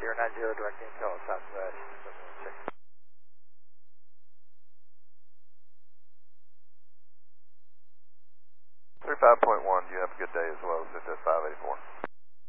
090, direct intel southwest. 35.1, you have a good day as well, Zip 584.